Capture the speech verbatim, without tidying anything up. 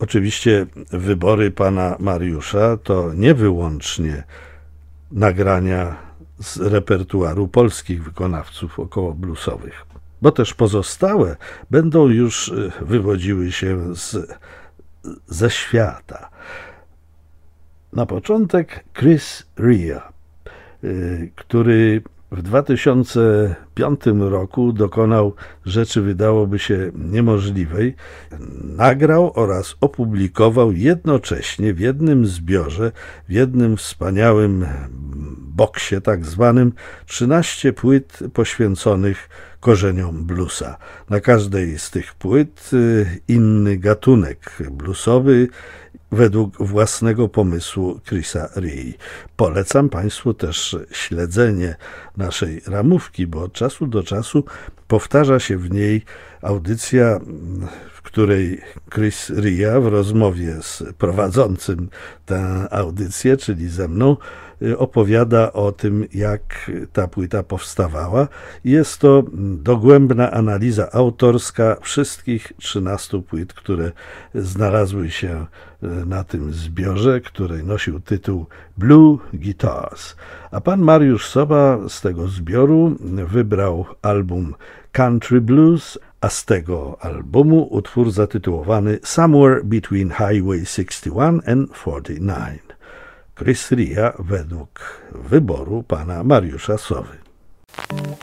Oczywiście wybory pana Mariusza to nie wyłącznie nagrania z repertuaru polskich wykonawców okołobluesowych, bo też pozostałe będą już wywodziły się z, ze świata. Na początek Chris Rea, który w dwa tysiące piątym roku dokonał rzeczy, wydałoby się, niemożliwej. Nagrał oraz opublikował jednocześnie w jednym zbiorze, w jednym wspaniałym boksie tak zwanym, trzynaście płyt poświęconych korzeniom bluesa. Na każdej z tych płyt inny gatunek bluesowy według własnego pomysłu Chrisa Rea. Polecam Państwu też śledzenie naszej ramówki, bo od czasu do czasu powtarza się w niej audycja, w której Chris Rea w rozmowie z prowadzącym tę audycję, czyli ze mną, opowiada o tym, jak ta płyta powstawała. Jest to dogłębna analiza autorska wszystkich trzynastu płyt, które znalazły się na tym zbiorze, który nosił tytuł Blue Guitars. A pan Mariusz Sowa z tego zbioru wybrał album Country Blues, a z tego albumu utwór zatytułowany Somewhere Between Highway sixty one and forty nine. Chris Rea według wyboru pana Mariusza Sowy.